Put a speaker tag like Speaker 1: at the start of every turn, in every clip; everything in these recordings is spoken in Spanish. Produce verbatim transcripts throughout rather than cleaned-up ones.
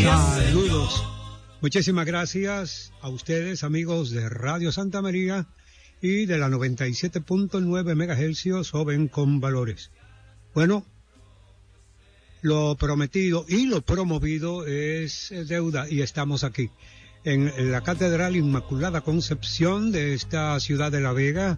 Speaker 1: Saludos. Muchísimas gracias a ustedes, amigos de Radio Santa María y de la noventa y siete punto nueve megahercios, joven con valores. Bueno, lo prometido y lo promovido es deuda y estamos aquí en la Catedral Inmaculada Concepción de esta ciudad de La Vega,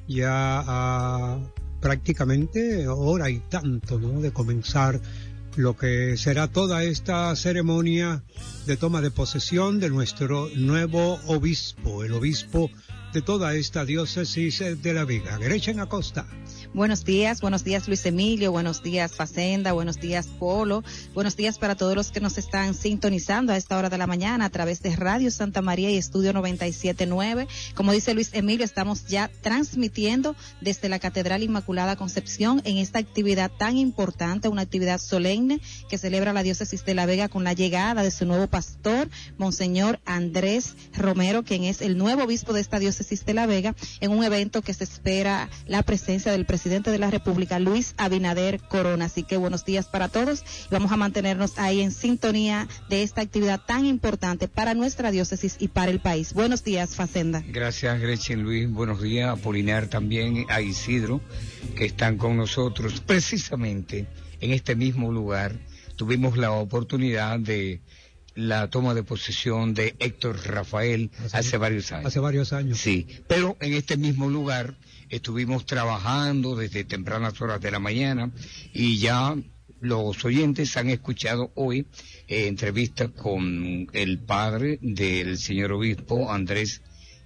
Speaker 1: ya a prácticamente hora y tanto, ¿no?, de comenzar lo que será toda esta ceremonia de toma de posesión de nuestro nuevo obispo, el obispo de toda esta diócesis de La Vega, Gretchen Acosta.
Speaker 2: Buenos días, buenos días Luis Emilio, buenos días Facenda, buenos días Polo, buenos días para todos los que nos están sintonizando a esta hora de la mañana a través de Radio Santa María y Estudio noventa y siete punto nueve. Como dice Luis Emilio, estamos ya transmitiendo desde la Catedral Inmaculada Concepción en esta actividad tan importante, una actividad solemne que celebra la diócesis de La Vega con la llegada de su nuevo pastor, Monseñor Andrés Romero, quien es el nuevo obispo de esta diócesis de La Vega, en un evento que se espera la presencia del presidente presidente de la República, Luis Abinader Corona. Así que buenos días para todos y vamos a mantenernos ahí en sintonía de esta actividad tan importante para nuestra diócesis y para el país. Buenos días, Facenda.
Speaker 3: Gracias, Gretchen Luis. Buenos días a Polinar también, a Isidro, que están con nosotros. Precisamente en este mismo lugar tuvimos la oportunidad de la toma de posesión de Héctor Rafael hace, hace varios años.
Speaker 1: Hace varios años.
Speaker 3: Sí, pero en este mismo lugar estuvimos trabajando desde tempranas horas de la mañana y ya los oyentes han escuchado hoy eh, entrevistas con el padre del señor obispo Andrés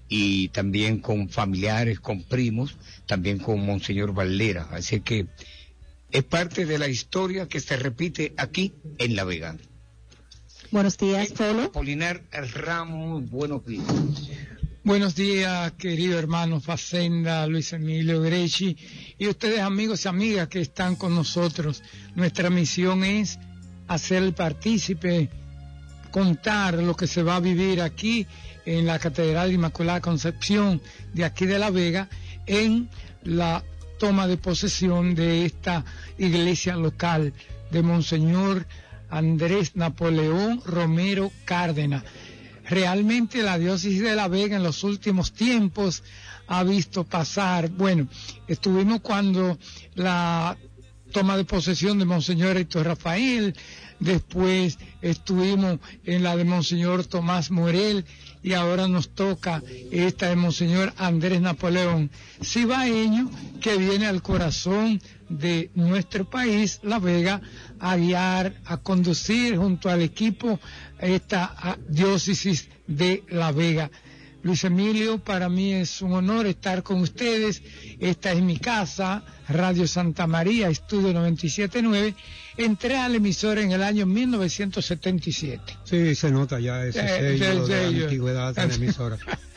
Speaker 3: y también con familiares, con primos, también con Monseñor Valera. Así que es parte de la historia que se repite aquí en La Vega.
Speaker 2: Buenos días, Polo.
Speaker 3: Polinar Ramos, buenos días.
Speaker 4: Buenos días, querido hermano Facenda, Luis Emilio Grechi, y ustedes amigos y amigas que están con nosotros. Nuestra misión es hacer el partícipe, contar lo que se va a vivir aquí en la Catedral Inmaculada Concepción de aquí de La Vega, en la toma de posesión de esta iglesia local de Monseñor Andrés Napoleón Romero Cárdenas. Realmente la diócesis de La Vega en los últimos tiempos ha visto pasar, bueno, estuvimos cuando la toma de posesión de Monseñor Héctor Rafael, después estuvimos en la de Monseñor Tomás Morel y ahora nos toca esta de Monseñor Andrés Napoleón Cibaeño, que viene al corazón de nuestro país, La Vega, a guiar, a conducir junto al equipo esta diócesis de La Vega. Luis Emilio, para mí es un honor estar con ustedes. Esta es mi casa, Radio Santa María, Estudio noventa y siete punto nueve. Entré a la emisora en el año mil novecientos setenta y siete.
Speaker 1: Sí, se nota ya ese
Speaker 4: eh,
Speaker 1: sello
Speaker 4: de
Speaker 1: la antigüedad en la emisora.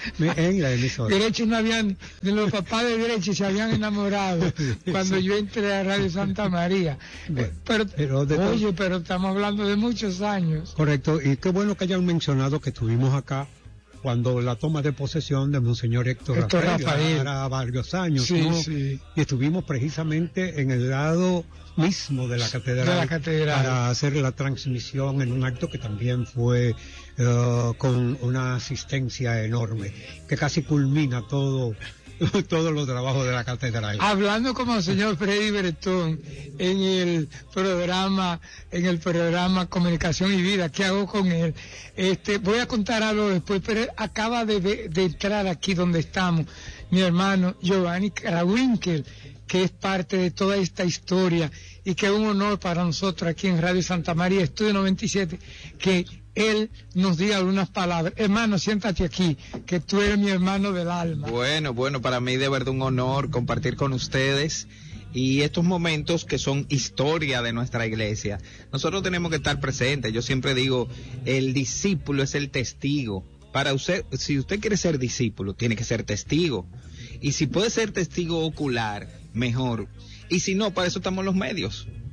Speaker 1: En la emisora.
Speaker 4: Grechi no habían, de los papás de Grechi se habían enamorado cuando sí. Yo entré a Radio Santa María. Bueno, pero, pero de oye, todo... pero estamos hablando de muchos años.
Speaker 1: Correcto, y qué bueno que hayan mencionado que estuvimos acá cuando la toma de posesión de Monseñor Héctor, Héctor Rafael, Rafael. Era varios años,
Speaker 4: sí,
Speaker 1: ¿no?
Speaker 4: Sí.
Speaker 1: Y estuvimos precisamente en el lado mismo de la catedral,
Speaker 4: de la catedral
Speaker 1: para hacer la transmisión en un acto que también fue uh, con una asistencia enorme, que casi culmina todo todos los trabajos de la catedral.
Speaker 4: Hablando como el señor Freddy Bretón en el programa, en el programa Comunicación y Vida, ¿qué hago con él? Este, voy a contar algo después, pero él acaba de, de entrar aquí donde estamos, mi hermano Giovanni Krawinkel, que es parte de toda esta historia y que es un honor para nosotros aquí en Radio Santa María, Estudio noventa y siete, que él nos diga algunas palabras. Hermano, siéntate aquí, que tú eres mi hermano del alma.
Speaker 5: Bueno, bueno, para mí de verdad un honor compartir con ustedes y estos momentos que son historia de nuestra iglesia. Nosotros tenemos que estar presentes. Yo siempre digo, el discípulo es el testigo. Para usted, si usted quiere ser discípulo, tiene que ser testigo. Y si puede ser testigo ocular, mejor. Y si no, para eso estamos los medios.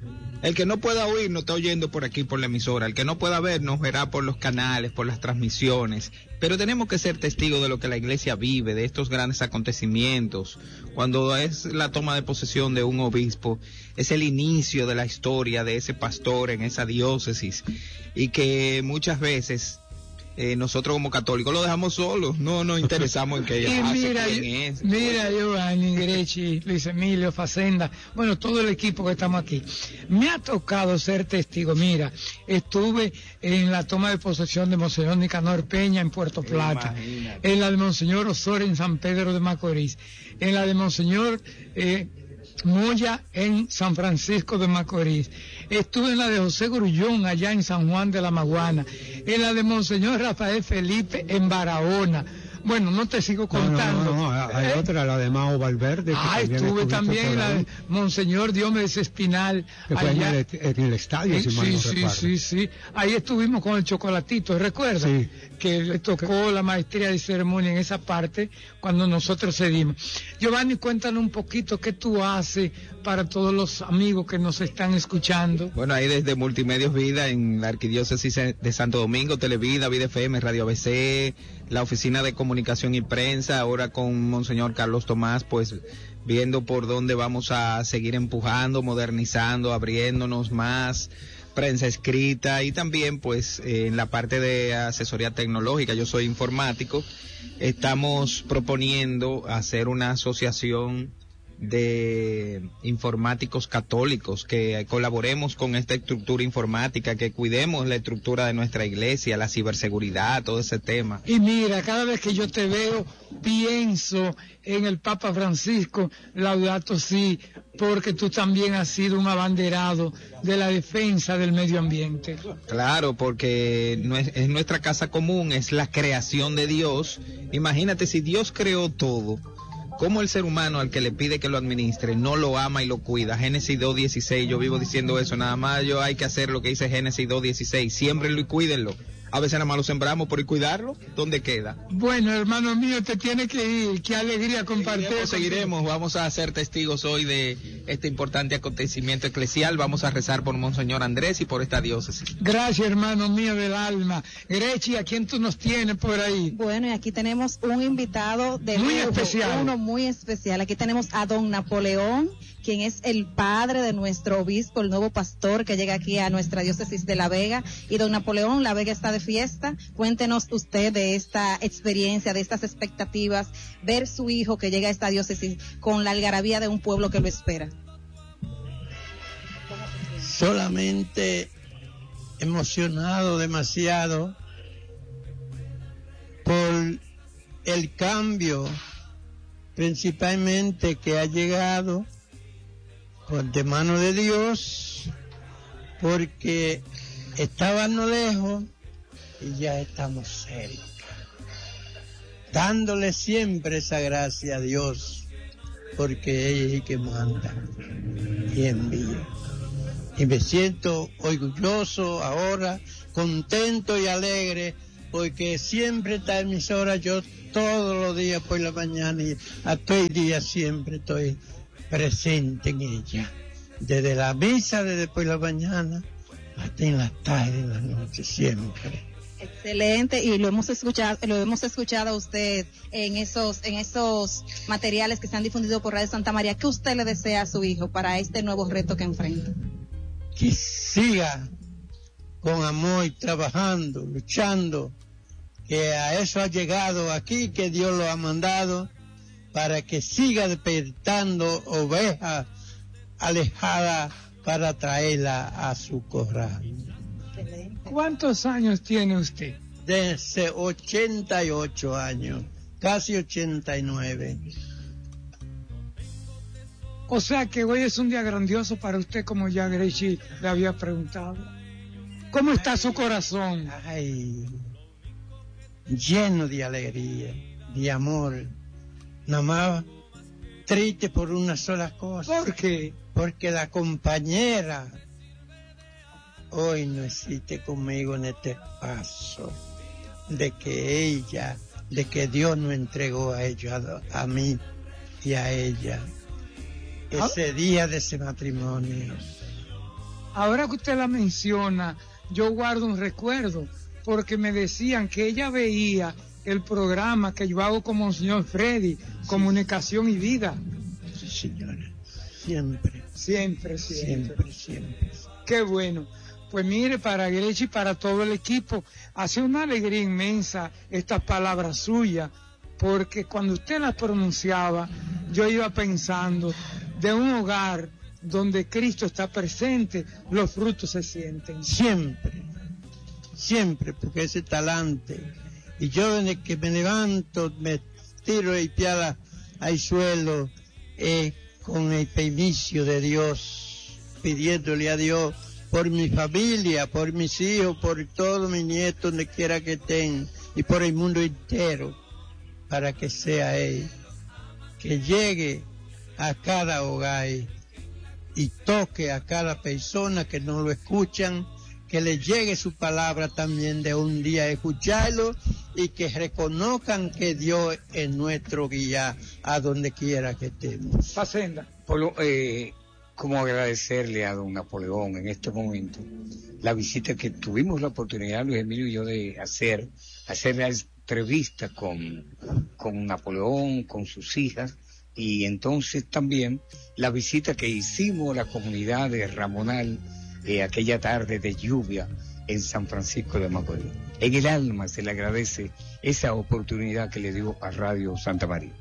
Speaker 5: El que no pueda oír nos está oyendo por aquí, por la emisora. El que no pueda ver nos verá por los canales, por las transmisiones. Pero tenemos que ser testigos de lo que la iglesia vive, de estos grandes acontecimientos. Cuando es la toma de posesión de un obispo, es el inicio de la historia de ese pastor en esa diócesis. Y que muchas veces eh, nosotros como católicos lo dejamos solo, no nos interesamos en que ella
Speaker 4: y
Speaker 5: hace,
Speaker 4: mira,
Speaker 5: quién es.
Speaker 4: Mira, Giovanni, Grechi, Luis Emilio, Facenda, bueno, todo el equipo que estamos aquí. Me ha tocado ser testigo. Mira, estuve en la toma de posesión de Monseñor Nicanor Peña en Puerto Plata,
Speaker 5: Imagínate.
Speaker 4: en la de Monseñor Osorio en San Pedro de Macorís, en la de Monseñor eh, Moya en San Francisco de Macorís, estuve en la de José Grullón allá en San Juan de la Maguana, en la de Monseñor Rafael Felipe en Barahona. Bueno, no te sigo contando.
Speaker 1: No, no, no, no. Hay
Speaker 4: ¿Eh?
Speaker 1: otra, la de Mao Valverde. Que
Speaker 4: Ah,
Speaker 1: también
Speaker 4: estuve también en la de
Speaker 1: ahí,
Speaker 4: Monseñor Diomedes Espinal.
Speaker 1: que fue en
Speaker 4: allá.
Speaker 1: el, en el estadio,
Speaker 4: Eh,
Speaker 1: si mal
Speaker 4: sí,
Speaker 1: no
Speaker 4: sí,
Speaker 1: recuerdo.
Speaker 4: sí, sí. Ahí estuvimos con el chocolatito, ¿recuerdas?
Speaker 1: Sí.
Speaker 4: Que le tocó la maestría de ceremonia en esa parte cuando nosotros cedimos. Giovanni, cuéntanos un poquito qué tú haces para todos los amigos que nos están escuchando.
Speaker 5: Bueno, ahí desde Multimedios Vida en la Arquidiócesis de Santo Domingo, Televida, Vida F M, Radio A B C, la Oficina de Comunicación y Prensa, ahora con Monseñor Carlos Tomás, pues viendo por dónde vamos a seguir empujando, modernizando, abriéndonos más, prensa escrita y también pues eh, en la parte de asesoría tecnológica. Yo soy informático, estamos proponiendo hacer una asociación de informáticos católicos, que colaboremos con esta estructura informática, que cuidemos la estructura de nuestra iglesia, la ciberseguridad, todo ese tema.
Speaker 4: Y mira, cada vez que yo te veo, pienso en el Papa Francisco, Laudato Si, porque tú también has sido un abanderado de la defensa del medio ambiente.
Speaker 5: Claro, porque no es, es nuestra casa común, es la creación de Dios. Imagínate, si Dios creó todo, ¿cómo el ser humano al que le pide que lo administre no lo ama y lo cuida? Génesis dos dieciséis, yo vivo diciendo eso, nada más yo hay que hacer lo que dice Génesis dos dieciséis, siémbrenlo y cuídenlo. A veces nada más lo sembramos por ir cuidarlo, ¿dónde queda?
Speaker 4: Bueno, hermano mío, te tiene que ir, qué alegría compartir.
Speaker 5: Seguiremos, seguiremos, vamos a ser testigos hoy de este importante acontecimiento eclesial, vamos a rezar por Monseñor Andrés y por esta diócesis.
Speaker 4: Gracias, hermano mío del alma. Grechi, ¿a quién tú nos tienes por ahí?
Speaker 2: Bueno, y aquí tenemos un invitado de
Speaker 4: Muy
Speaker 2: lujo,
Speaker 4: especial.
Speaker 2: uno muy especial. Aquí tenemos a don Napoleón, quien es el padre de nuestro obispo, el nuevo pastor que llega aquí a nuestra diócesis de La Vega. Y don Napoleón, La Vega está de fiesta. Cuéntenos usted de esta experiencia, de estas expectativas, ver su hijo que llega a esta diócesis con la algarabía de un pueblo que lo espera.
Speaker 6: Solamente emocionado demasiado por el cambio, principalmente que ha llegado por de mano de Dios, porque estábamos lejos y ya estamos cerca, dándole siempre esa gracia a Dios, porque ella es el que manda y envía. Y me siento orgulloso ahora, contento y alegre, porque siempre esta emisora, yo todos los días por la mañana y hasta hoy día siempre estoy presente en ella. Desde la misa, desde por la mañana, hasta en la tarde, en la noche, siempre.
Speaker 2: Excelente, y lo hemos escuchado, lo hemos escuchado a usted en esos, en esos materiales que se han difundido por Radio Santa María. ¿Qué usted le desea a su hijo para este nuevo reto que enfrenta?
Speaker 6: Que siga con amor, trabajando, luchando, que a eso ha llegado aquí, que Dios lo ha mandado, para que siga despertando ovejas alejadas para traerla a su corral.
Speaker 4: ¿Cuántos años tiene usted?
Speaker 6: Desde ochenta y ocho años, casi ochenta y nueve.
Speaker 4: O sea que hoy es un día grandioso para usted, como ya Grechi le había preguntado. ¿Cómo está su corazón?
Speaker 6: Ay, lleno de alegría, de amor. Nada más triste por una sola cosa.
Speaker 4: ¿Por qué?
Speaker 6: Porque la compañera hoy no existe conmigo en este paso, de que ella, de que Dios nos entregó a ella, a, a mí y a ella. Ese día de ese matrimonio,
Speaker 4: ahora que usted la menciona, yo guardo un recuerdo, porque me decían que ella veía el programa que yo hago como el señor Freddy, sí. Comunicación y Vida.
Speaker 6: Sí, señora. Siempre.
Speaker 4: Siempre, siempre.
Speaker 6: Siempre, siempre.
Speaker 4: Qué bueno. Pues mire, para Grechi y para todo el equipo, hace una alegría inmensa estas palabras suyas, porque cuando usted las pronunciaba, yo iba pensando de un hogar donde Cristo está presente, los frutos se sienten.
Speaker 6: Siempre, siempre, porque ese talante. Y yo desde que me levanto, me tiro y piada al suelo, eh, con el permiso de Dios, pidiéndole a Dios por mi familia, por mis hijos, por todos mis nietos, donde quiera que estén, y por el mundo entero, para que sea Él, que llegue a cada hogar y toque a cada persona que no lo escuchan, que le llegue su palabra también de un día escucharlo y que reconozcan que Dios es nuestro guía a donde quiera que estemos.
Speaker 4: Facenda.
Speaker 3: Polo, eh, como agradecerle a don Napoleón en este momento la visita que tuvimos la oportunidad, Luis Emilio y yo, de hacer, hacer la entrevista con, con Napoleón, con sus hijas, y entonces también la visita que hicimos a la comunidad de Ramonal, eh, aquella tarde de lluvia en San Francisco de Macorís. En el alma se le agradece esa oportunidad que le dio a Radio Santa María.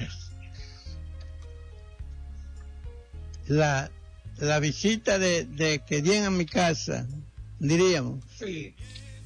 Speaker 6: La, la visita de, de que dieron a mi casa, diríamos,
Speaker 4: Sí.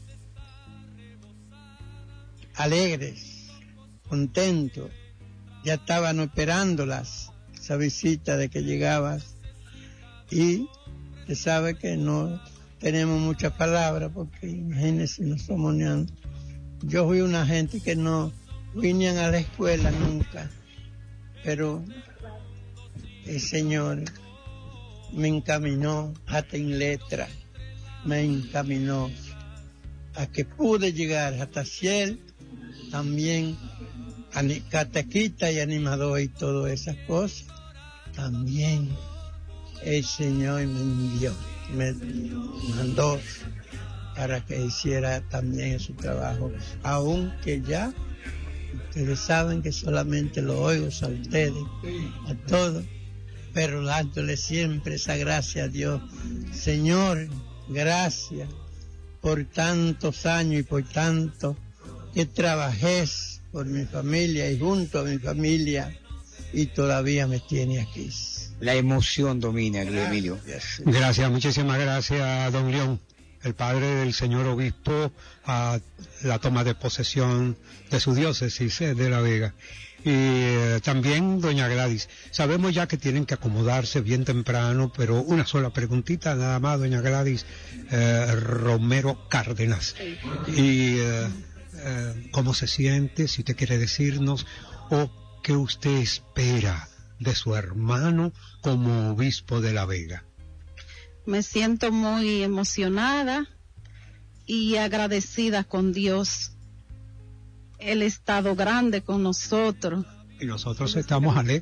Speaker 6: alegres, contentos, ya estaban esperándolas, esa visita de que llegabas, y se sabe que no tenemos muchas palabras, porque imagínense, no somos ni an... Yo fui una gente que no vine a la escuela nunca, pero el Señor me encaminó hasta en letra, me encaminó a que pude llegar hasta ser también catequista y animador y todas esas cosas. También el Señor me envió, me mandó para que hiciera también su trabajo, aunque ya ustedes saben que solamente lo oigo a ustedes, a todos, pero dándole siempre esa gracia a Dios. Señor, gracias por tantos años y por tanto que trabajé por mi familia y junto a mi familia, y todavía me tiene aquí.
Speaker 3: La emoción domina, Luis Emilio.
Speaker 1: Gracias, muchísimas gracias, don León, el padre del señor obispo, a la toma de posesión de su diócesis eh, de La Vega. Y eh, también doña Gladys, sabemos ya que tienen que acomodarse bien temprano, pero una sola preguntita nada más, doña Gladys eh, Romero Cárdenas. Y eh, eh, cómo se siente, si usted quiere decirnos, o qué usted espera de su hermano como obispo de La Vega.
Speaker 7: Me siento muy emocionada y agradecida con Dios. Él ha estado grande con nosotros.
Speaker 1: Y nosotros estamos alegres.